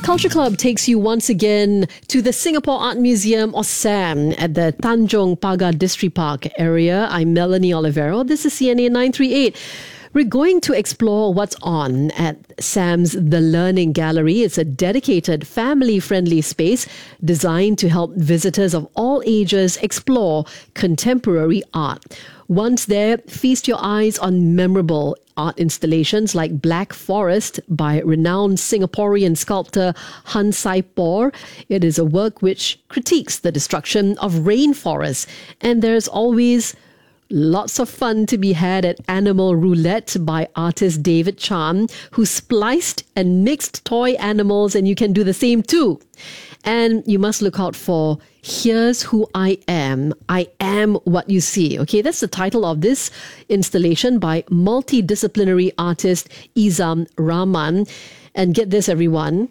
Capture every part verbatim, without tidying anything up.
Culture Club takes you once again to the Singapore Art Museum, or SAM, at the Tanjong Pagar Distripark area. I'm Melanie Olivero. This is C N A nine three eight. We're going to explore what's on at SAM's The Learning Gallery. It's a dedicated, family-friendly space designed to help visitors of all ages explore contemporary art. Once there, feast your eyes on memorable art installations like Black Forest by renowned Singaporean sculptor Han Sai Por. It is a work which critiques the destruction of rainforests, and there's always lots of fun to be had at Animal Roulette by artist David Chan, who spliced and mixed toy animals, and you can do the same too. And you must look out for Here's Who I Am. I Am What You See. Okay, that's the title of this installation by multidisciplinary artist Izam Rahman. And get this, everyone.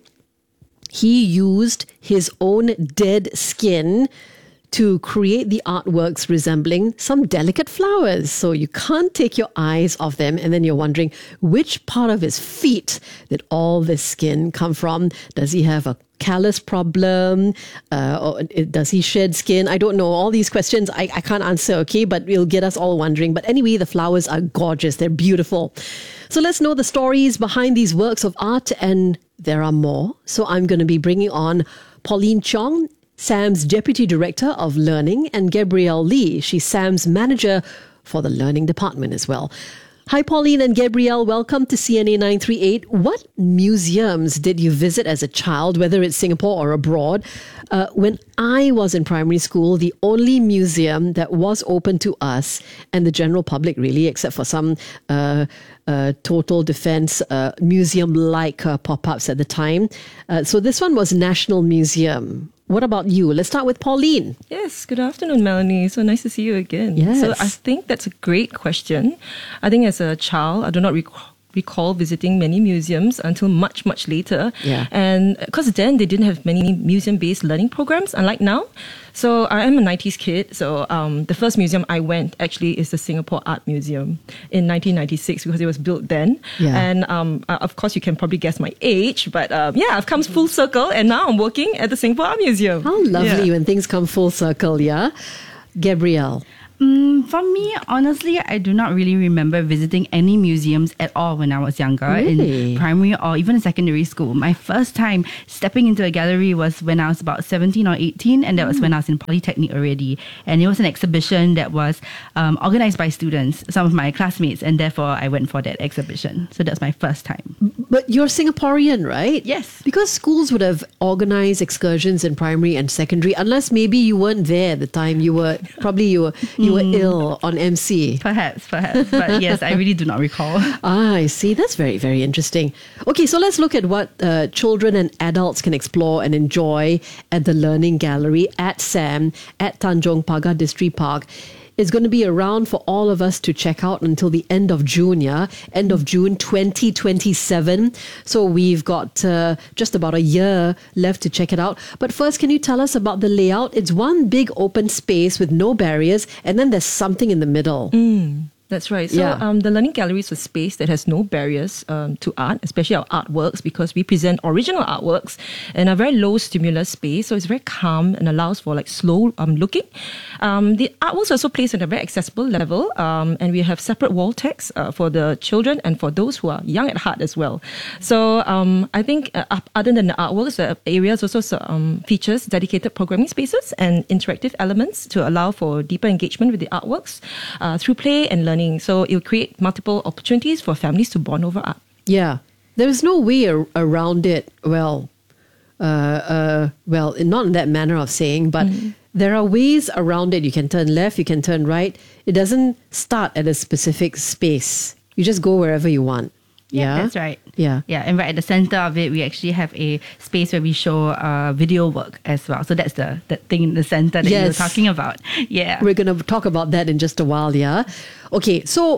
He used his own dead skin to create the artworks resembling some delicate flowers. So you can't take your eyes off them, and then you're wondering, which part of his feet did all this skin come from? Does he have a callus problem? Uh, or does he shed skin? I don't know. All these questions I, I can't answer, okay? But it'll get us all wondering. But anyway, the flowers are gorgeous. They're beautiful. So let's know the stories behind these works of art, and there are more. So I'm going to be bringing on Pauline Chong, SAM's Deputy Director of Learning, and Gabrielle Lee. She's SAM's Manager for the Learning Department as well. Hi, Pauline and Gabrielle. Welcome to C N A nine three eight. What museums did you visit as a child, whether it's Singapore or abroad? Uh, when I was in primary school, the only museum that was open to us and the general public, really, except for some uh, uh, total defense uh, museum-like uh, pop-ups at the time. Uh, so this one was National Museum. What about you? Let's start with Pauline. Yes, good afternoon, Melanie. So nice to see you again. Yes. So I think that's a great question. I think as a child, I do not recall recall visiting many museums until much, much later. Yeah. And because then they didn't have many museum-based learning programs, unlike now. So I am a nineties kid. So um, the first museum I went actually is the Singapore Art Museum in nineteen ninety-six, because it was built then. Yeah. And um, uh, of course, you can probably guess my age. But um, yeah, I've come full circle, and now I'm working at the Singapore Art Museum. How lovely Yeah. when things come full circle, yeah? Gabrielle. Mm, for me, honestly, I do not really remember visiting any museums at all when I was younger, Really? in primary or even in secondary school. My first time stepping into a gallery was when I was about seventeen or eighteen, and that was when I was in Polytechnic already. And it was an exhibition that was um, organized by students, some of my classmates, and therefore I went for that exhibition. So that's my first time. But you're Singaporean, right? Yes. Because schools would have organized excursions in primary and secondary, unless maybe you weren't there at the time. You were probably you were you were ill on M C. Perhaps, perhaps. But yes, I really do not recall. Ah, I see. That's very, very interesting. Okay, so let's look at what uh, children and adults can explore and enjoy at the Learning Gallery at SAM at Tanjong Pagar Distripark. It's going to be around for all of us to check out until the end of June, yeah? End of June twenty twenty-seven. So we've got uh, just about a year left to check it out. But first, can you tell us about the layout? It's one big open space with no barriers, and then there's something in the middle. Mm, that's right. So Yeah. um, the Learning Gallery is a space that has no barriers um, to art, especially our artworks, because we present original artworks in a very low stimulus space. So it's very calm and allows for like slow um, looking. Um, the artworks are also placed at a very accessible level, um, and we have separate wall text uh, for the children and for those who are young at heart as well. So um, I think uh, other than the artworks, the areas also um, features dedicated programming spaces and interactive elements to allow for deeper engagement with the artworks uh, through play and learning. So it will create multiple opportunities for families to bond over art. Yeah. There is no way ar- around it. Well, uh, uh, well, not in that manner of saying, but mm. there are ways around it. You can turn left, you can turn right. It doesn't start at a specific space. You just go wherever you want. Yeah, That's right. Yeah. Yeah, and right at the center of it, we actually have a space where we show uh, video work as well. So that's the, the thing in the center that Yes. you were talking about. Yeah. We're going to talk about that in just a while, yeah? Okay, so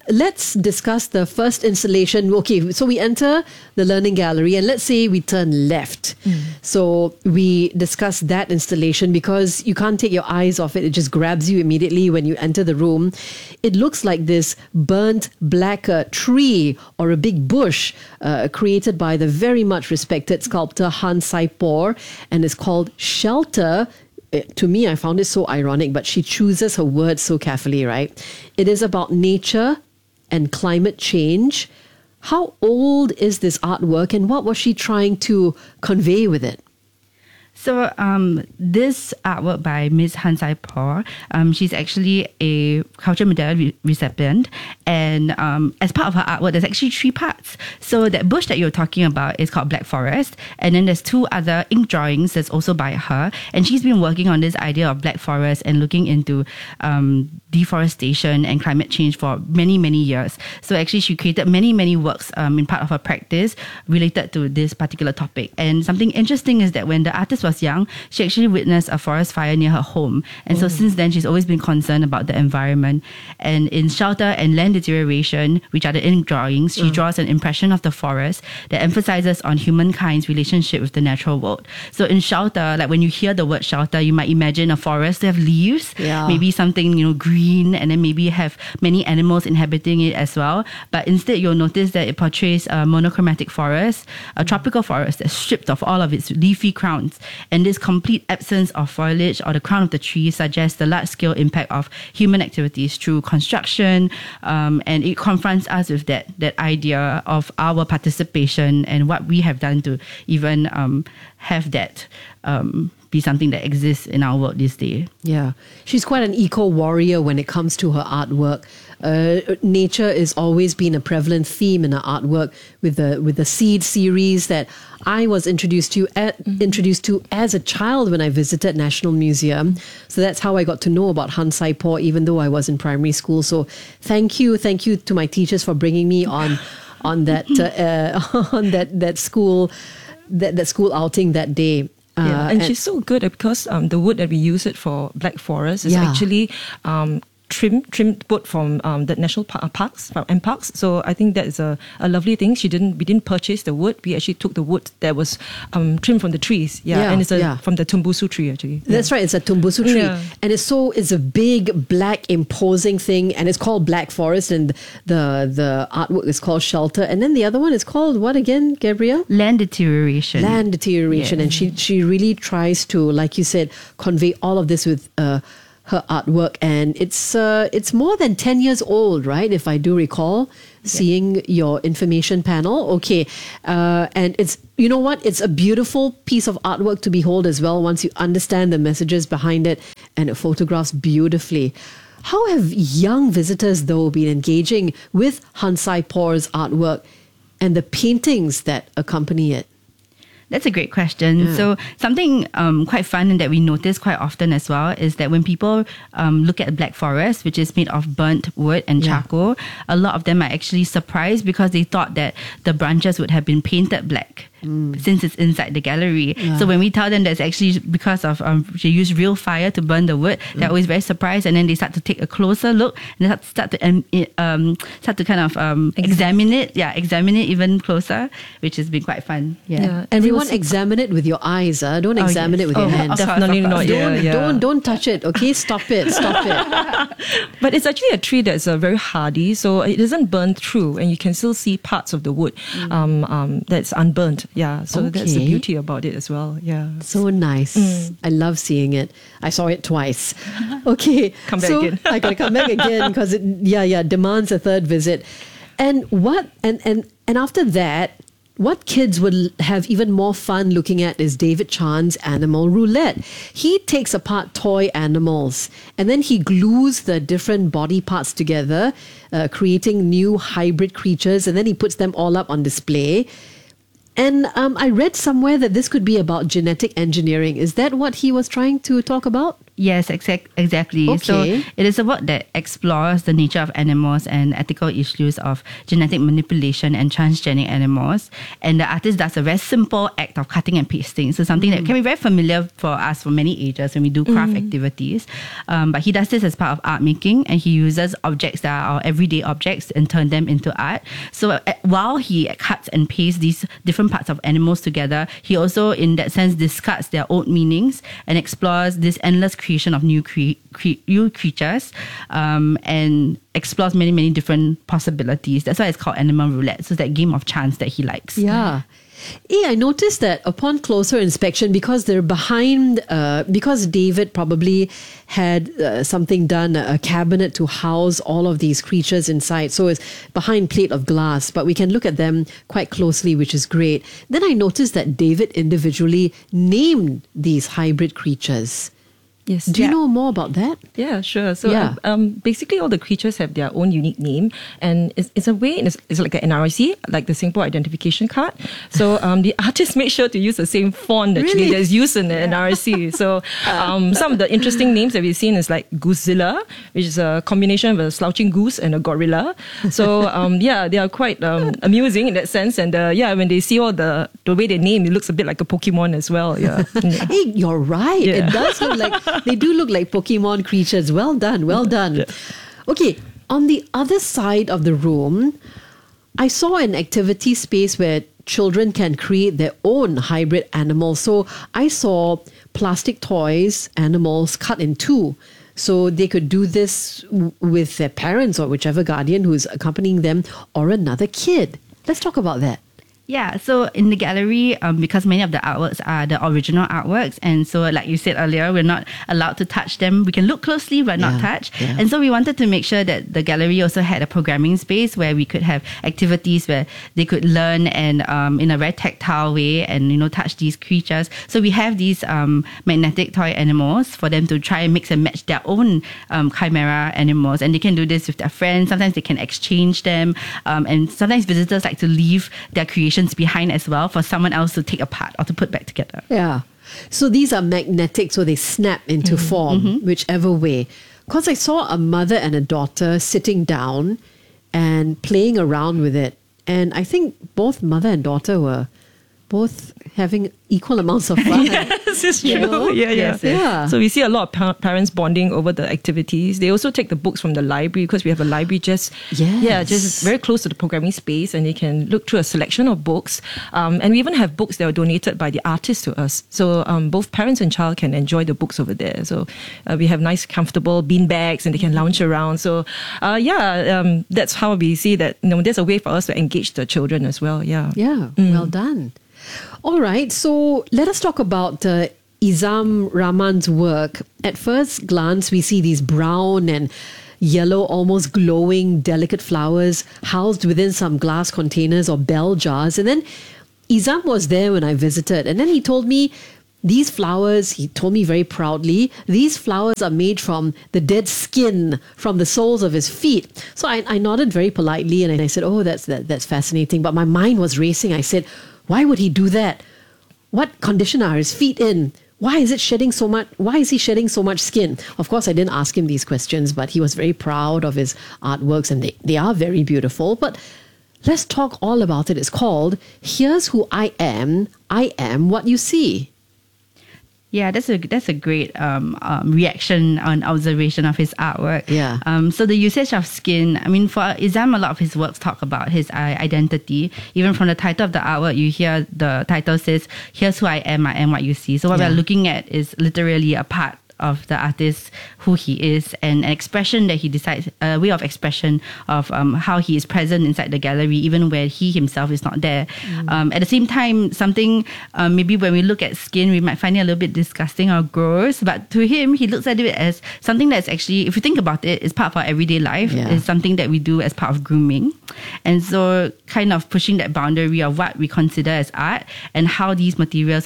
let's discuss the first installation. Okay, so we enter the learning gallery and let's say we turn left. Mm. So we discuss that installation because you can't take your eyes off it. It just grabs you immediately when you enter the room. It looks like this burnt black uh, tree or a big bush uh, created by the very much respected sculptor Han Sai-por, and it's called Shelter. To me, I found it so ironic, but she chooses her words so carefully, right? It is about nature and climate change. How old is this artwork and what was she trying to convey with it? So um, this artwork by Miss Han Sai-por, um, she's actually a culture medal re- recipient, and um, as part of her artwork, there's actually three parts. So that bush that you're talking about is called Black Forest, and then there's two other ink drawings that's also by her, and she's been working on this idea of Black Forest and looking into um, deforestation and climate change for many, many years. So actually, she created many, many works um, in part of her practice related to this particular topic. And something interesting is that when the artist was young, she actually witnessed a forest fire near her home. And mm. so since then, she's always been concerned about the environment. And in Shelter and Land Deterioration, which are the ink drawings, she mm. draws an impression of the forest that emphasizes on humankind's relationship with the natural world. So in Shelter, like when you hear the word shelter, you might imagine a forest to have leaves, yeah. maybe something, you know, green, and then maybe have many animals inhabiting it as well. But instead, you'll notice that it portrays a monochromatic forest, a tropical forest that's stripped of all of its leafy crowns. And this complete absence of foliage or the crown of the tree suggests the large-scale impact of human activities through construction, um, and it confronts us with that that idea of our participation and what we have done to even um, have that um, be something that exists in our world this day. Yeah, she's quite an eco-warrior when it comes to her artwork. Uh, nature has always been a prevalent theme in her artwork, with the with the Seed series that I was introduced to at, mm-hmm. introduced to as a child when I visited National Museum. So that's how I got to know about Han Sai-por, even though I was in primary school. So thank you, thank you to my teachers for bringing me on on that uh, uh, on that that school that that school outing that day. Uh, yeah, and, and she's so good because um, the wood that we use it for Black Forest is yeah. actually um, trim trimmed wood from um, the national par- parks from M Parks. So I think that is a, a lovely thing. She didn't we didn't purchase the wood. We actually took the wood that was um, trimmed from the trees. Yeah, yeah and it's a, yeah. from the Tumbusu tree actually. Yeah. That's right. It's a Tumbusu tree, yeah. and it's so it's a big black imposing thing, and it's called Black Forest, and the the artwork is called Shelter, and then the other one is called what again, Gabrielle? Land Deterioration. Land Deterioration, yes. And she she really tries to, like you said, convey all of this with. Uh, her artwork, and it's uh, it's more than ten years old, right? If I do recall, yeah. seeing your information panel. Okay, uh, and it's, you know what? It's a beautiful piece of artwork to behold as well once you understand the messages behind it, and it photographs beautifully. How have young visitors, though, been engaging with Han Sai-por's artwork and the paintings that accompany it? That's a great question. Yeah. So something um, quite fun and that we notice quite often as well is that when people um, look at Black Forest, which is made of burnt wood and yeah. charcoal, a lot of them are actually surprised because they thought that the branches would have been painted black. Mm. Since it's inside the gallery. Yeah. So when we tell them that's actually because of um, she used real fire to burn the wood, they're mm. always very surprised, and then they start to take a closer look and they start to um, um start to kind of um, examine it, yeah, examine it even closer, which has been quite fun. Yeah, yeah. Everyone examine it with your eyes. Uh. Don't examine oh, yes. it with oh, your hands. Definitely not. Don't, yeah, yeah. don't don't touch it. Okay, stop it, stop it. But it's actually a tree that's uh, very hardy, so it doesn't burn through, and you can still see parts of the wood mm. um, um, that's unburnt. Yeah, so okay. that's the beauty about it as well. Yeah, so nice. Mm. I love seeing it. I saw it twice. Okay, come back so again. I gotta come back again because it, yeah, yeah, demands a third visit. And what? And and and after that, what kids would have even more fun looking at is David Chan's Animal Roulette. He takes apart toy animals and then he glues the different body parts together, uh, creating new hybrid creatures, and then he puts them all up on display. And um, I read somewhere that this could be about genetic engineering. Is that what he was trying to talk about? Yes, exact, exactly. Okay. So it is a work that explores the nature of animals and ethical issues of genetic manipulation and transgenic animals. And the artist does a very simple act of cutting and pasting. So something mm. that can be very familiar for us for many ages when we do craft mm. activities. Um, but he does this as part of art making, and he uses objects that are our everyday objects and turn them into art. So uh, while he cuts and pastes these different parts of animals together, he also, in that sense, discards their old meanings and explores this endless creation of new cre- cre- new creatures um, and explores many, many different possibilities. That's why it's called Animal Roulette. So it's that game of chance that he likes. Yeah. Hey, I noticed that upon closer inspection, because they're behind, uh, because David probably had uh, something done, a cabinet to house all of these creatures inside. So it's behind plate of glass, but we can look at them quite closely, which is great. Then I noticed that David individually named these hybrid creatures. Yes. Do you yeah. know more about that? Yeah, sure. So Yeah. um, um, basically all the creatures have their own unique name, and it's, it's a way, it's, it's like an N R I C, like the Singapore Identification Card. So um, the artist made sure to use the same font actually Really? that's used in the N R I C. So um, some of the interesting names that we've seen is like Goozilla, which is a combination of a slouching goose and a gorilla. So um, yeah, they are quite um, amusing in that sense. And uh, yeah, when they see all the, the way they name, it looks a bit like a Pokemon as well. Yeah. Hey, you're right. Yeah. It does look like, they do look like Pokemon creatures. Well done, well done. Yeah. Okay, on the other side of the room, I saw an activity space where children can create their own hybrid animals. So I saw plastic toys, animals cut in two. So they could do this w- with their parents or whichever guardian who's accompanying them or another kid. Let's talk about that. Yeah, so in the gallery, um, because many of the artworks are the original artworks, and so like you said earlier, we're not allowed to touch them. We can look closely but not Yeah, touch. yeah. And so we wanted to make sure that the gallery also had a programming space where we could have activities where they could learn and um, in a very tactile way and, you know, touch these creatures. So we have these um, magnetic toy animals for them to try and mix and match their own um, chimera animals, and they can do this with their friends. Sometimes they can exchange them, um, and sometimes visitors like to leave their creations behind as well for someone else to take apart or to put back together. Yeah. So these are magnetic, so they snap into Mm-hmm. form, whichever way. Because I saw a mother and a daughter sitting down and playing around with it. And I think both mother and daughter were both having equal amounts of fun. Yes, it's true. You know? Yeah, yeah. Yes, yes. Yeah. So we see a lot of pa- parents bonding over the activities. They also take the books from the library because we have a library just Yes. yeah, just very close to the programming space, and they can look through a selection of books. Um, and we even have books that are donated by the artists to us. So um, both parents and child can enjoy the books over there. So uh, we have nice, comfortable bean bags, and they can lounge around. So uh, yeah, um, that's how we see that. You know, there's a way for us to engage the children as well. Yeah. Yeah, well done. All right, so let us talk about uh, Izam Rahman's work. At first glance, we see these brown and yellow, almost glowing, delicate flowers housed within some glass containers or bell jars. And then Izam was there when I visited, and then he told me these flowers, he told me very proudly, these flowers are made from the dead skin from the soles of his feet. So I, I nodded very politely and I said, oh, that's that, that's fascinating. But my mind was racing. I said, why would he do that? What condition are his feet in? Why is it shedding so much? Why is he shedding so much skin? Of course, I didn't ask him these questions, but he was very proud of his artworks, and they, they are very beautiful. But let's talk all about it. It's called Here's Who I Am, I Am What You See. Yeah, that's a that's a great um, um, reaction and observation of his artwork. Yeah. Um, so the usage of skin, I mean, for Izam, a lot of his works talk about his uh, identity. Even from the title of the artwork, you hear the title says, "Here's who I am, I am what you see." So what Yeah. we're looking at is literally a part of the artist, who he is, and an expression that he decides, a way of expression of um, how he is present inside the gallery, even where he himself is not there. Mm. Um, at the same time, something um, maybe when we look at skin, we might find it a little bit disgusting or gross, but to him, he looks at it as something that's actually, if you think about it, is part of our everyday life. Yeah. It's something that we do as part of grooming. And so kind of pushing that boundary of what we consider as art and how these materials are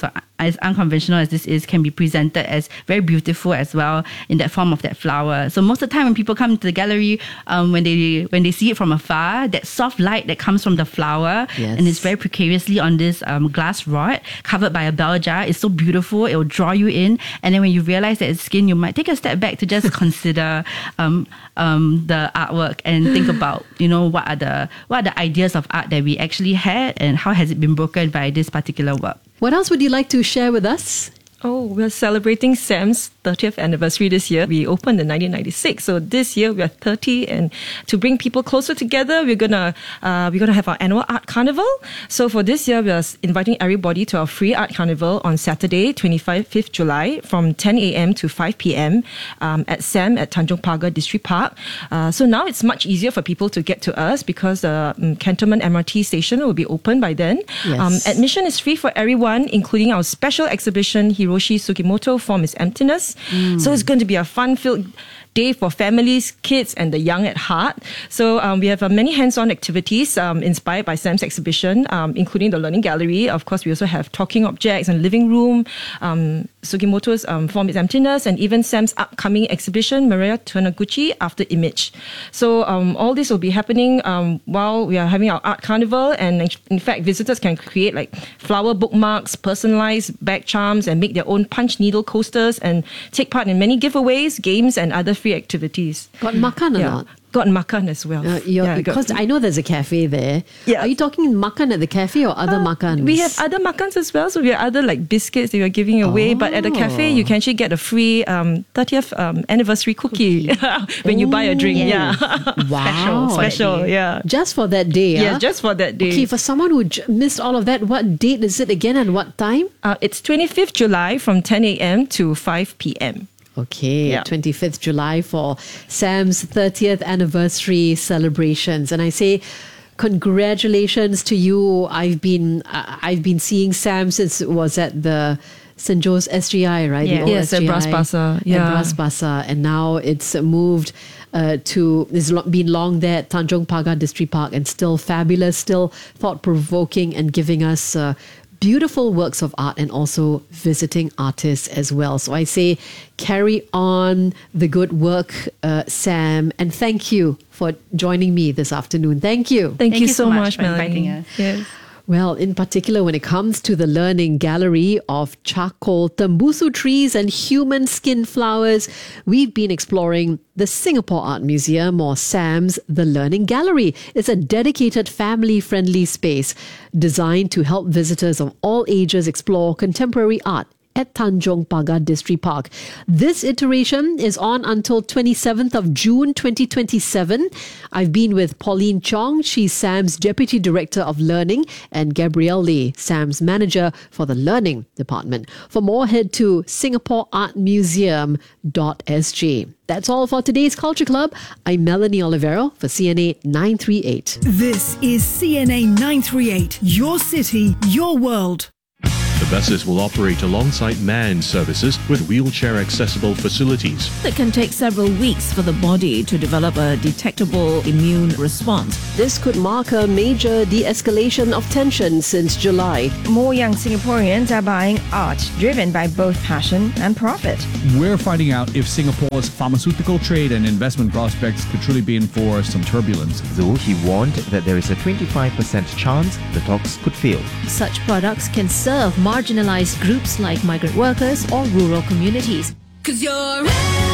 as unconventional as this is, can be presented as very beautiful as well in that form of that flower. So most of the time when people come to the gallery, um, when they when they see it from afar, that soft light that comes from the flower, Yes. and it's very precariously on this um, glass rod covered by a bell jar, is so beautiful. It will draw you in, and then when you realize that it's skin, you might take a step back to just consider um, um, the artwork and think about, you know, what are the what are the ideas of art that we actually had, and how has it been broken by this particular work. What else would you like to share with us? Oh, we're celebrating SAM's thirtieth anniversary this year. We opened in nineteen ninety-six, so this year we are thirty, and to bring people closer together, we're gonna uh, we're gonna have our annual art carnival. So for this year, we are inviting everybody to our free art carnival on Saturday, twenty-fifth July, from ten a.m. to five p.m. Um, at SAM at Tanjong Pagar Distripark. Uh, so now it's much easier for people to get to us because the um, Cantonment M R T station will be open by then. Yes. Um, admission is free for everyone, including our special exhibition, Hiroshi Sugimoto Form is Emptiness. Mm. So it's going to be a fun-filled day for families, kids, and the young at heart. So um, we have uh, many hands-on activities um, inspired by SAM's exhibition, um, including the Learning Gallery. Of course, we also have talking objects and living room, um, Sugimoto's um, Form is Emptiness, and even SAM's upcoming exhibition, Maria Taniguchi, After Image. So um, all this will be happening um, while we are having our art carnival, and in fact, visitors can create like flower bookmarks, personalized bag charms, and make their own punch needle coasters, and take part in many giveaways, games, and other free activities. Got makan or Yeah. not? Got makan as well. Uh, you're- Yeah, got- because I know there's a cafe there. Yeah. Are you talking makan at the cafe or other makans? We have other makans as well. So we have other like biscuits that we are giving away. But at the cafe, you can actually get a free um, thirtieth um, anniversary cookie, when you buy a drink. Oh. Yeah. Wow. Special. Yeah. Just for that day, Yeah, huh? just for that day. Okay, for someone who j- missed all of that, what date is it again and what time? Uh, it's twenty-fifth July from ten a.m. to five p.m. Okay, Yeah. twenty-fifth July for SAM's thirtieth anniversary celebrations. And I say congratulations to you. I've been uh, I've been seeing SAM since it was at the Saint Joe's S G I, right? Yeah. The old Yes, at S G I, Bras Basah. At Yeah. Bras Basah. And now it's moved uh, to, it's lo- been long there at Tanjong Pagar Distripark, and still fabulous, still thought-provoking, and giving us uh, beautiful works of art, and also visiting artists as well. So I say carry on the good work, uh, Sam, and thank you for joining me this afternoon. Thank you. Thank, Thank you, you so so much much, for Melanie. inviting us. Yes. Well, in particular, when it comes to the Learning Gallery of charcoal, tembusu trees, and human skin flowers, we've been exploring the Singapore Art Museum, or SAM's The Learning Gallery. It's a dedicated family-friendly space designed to help visitors of all ages explore contemporary art at Tanjong Pagar Distripark. This iteration is on until twenty-seventh of June twenty twenty-seven. I've been with Pauline Chong. She's SAM's Deputy Director of Learning, and Gabrielle Lee, SAM's Manager for the Learning Department. For more, head to singapore art museum dot s g. That's all for today's Culture Club. I'm Melanie Olivero for C N A nine three eight. This is C N A nine three eight, your city, your world. The buses will operate alongside manned services with wheelchair-accessible facilities. It can take several weeks for the body to develop a detectable immune response. This could mark a major de-escalation of tension since July. More young Singaporeans are buying art driven by both passion and profit. We're finding out if Singapore's pharmaceutical trade and investment prospects could truly be in for some turbulence. Though he warned that there is a twenty-five percent chance the talks could fail. Such products can serve marginalized groups like migrant workers or rural communities. Cause you're everywhere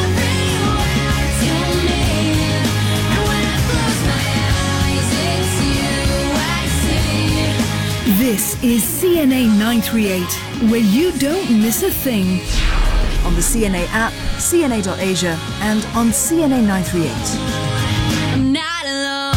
to me. And when I close my eyes, it's you I see. This is C N A nine three eight, where you don't miss a thing. On the C N A app, C N A dot asia, and on C N A nine three eight. I'm not alone.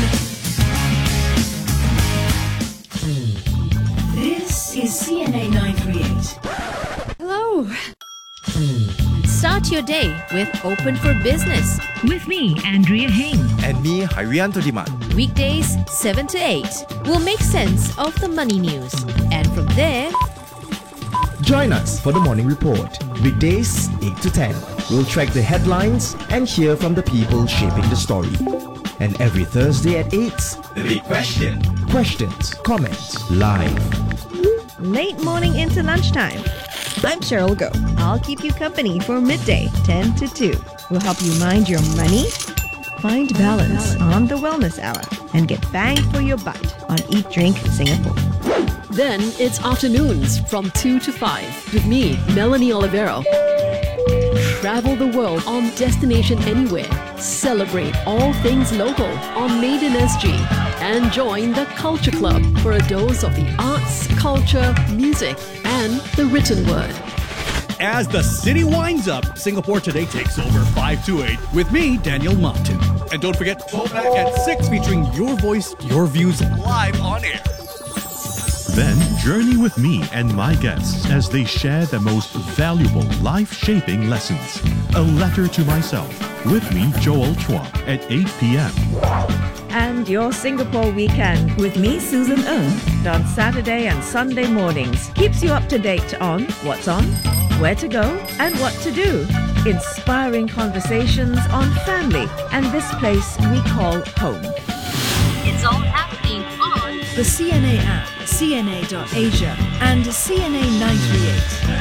This is C N A nine three eight. Hello. Start your day with Open for Business. With me, Andrea Hain. And me, Hairianto Diman. Weekdays, seven to eight. We'll make sense of the money news. And from there, join us for the Morning Report. Weekdays, eight to ten. We'll track the headlines and hear from the people shaping the story. And every Thursday at eight, The Big Question. Questions, comments, live. late morning into lunchtime. I'm Cheryl Go. I'll keep you company for midday, ten to two. We'll help you mind your money, find balance on the Wellness Hour, and get bang for your buck on Eat Drink Singapore. Then it's afternoons from two to five with me, Melanie Olivero. Travel the world on Destination Anywhere. Celebrate all things local on Made in S G. And join the Culture Club for a dose of the arts, culture, music, and the written word. As the city winds up, Singapore Today takes over five to eight with me, Daniel Martin. And don't forget, call back at six featuring your voice, your views live on air. Then journey with me and my guests as they share the most valuable life-shaping lessons. A letter to myself with me, Joel Chua, at eight p.m. And your Singapore weekend with me, Susan Ng, on Saturday and Sunday mornings keeps you up to date on what's on, where to go, and what to do. Inspiring conversations on family and this place we call home. It's all happening on the C N A app, C N A dot Asia, and C N A nine thirty-eight.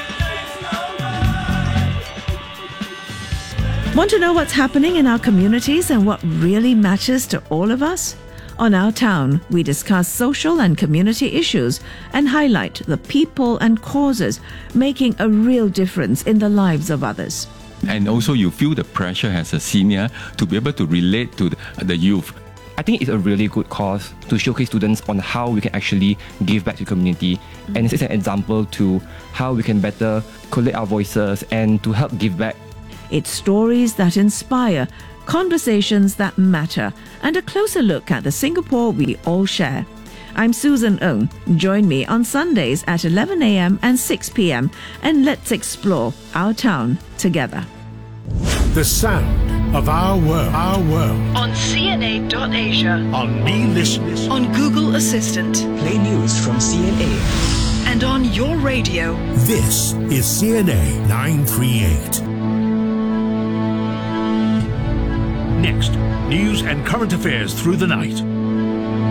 Want to know what's happening in our communities and what really matters to all of us? On Our Town, we discuss social and community issues and highlight the people and causes making a real difference in the lives of others. And also you feel the pressure as a senior to be able to relate to the, the youth. I think it's a really good cause to showcase students on how we can actually give back to the community. Mm-hmm. And it's an example to how we can better collect our voices and to help give back. It's stories that inspire, conversations that matter, and a closer look at the Singapore we all share. I'm Susan Ng. Join me on Sundays at eleven a.m. and six p.m. and let's explore our town together. The sound of our world, our world. On C N A dot Asia. On Me Listen. On Google Assistant. Play news from C N A. And on your radio. This is C N A nine thirty-eight. Next, news and current affairs through the night.